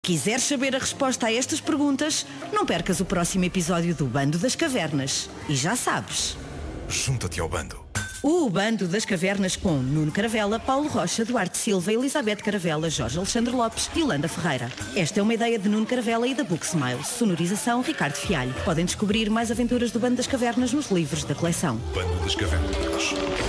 Quiseres saber a resposta a estas perguntas, não percas o próximo episódio do Bando das Cavernas. E já sabes... Junta-te ao bando. O Bando das Cavernas com Nuno Caravela, Paulo Rocha, Duarte Silva, Elizabeth Caravela, Jorge Alexandre Lopes e Yolanda Ferreira. Esta é uma ideia de Nuno Caravela e da Book Smile. Sonorização Ricardo Fialho. Podem descobrir mais aventuras do Bando das Cavernas nos livros da coleção. Bando das Cavernas.